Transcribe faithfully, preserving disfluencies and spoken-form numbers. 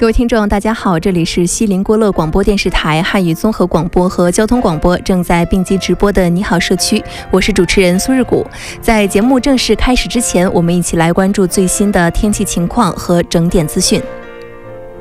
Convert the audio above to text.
各位听众大家好，这里是锡林郭勒广播电视台汉语综合广播和交通广播正在并机直播的你好社区，我是主持人苏日谷。在节目正式开始之前，我们一起来关注最新的天气情况和整点资讯。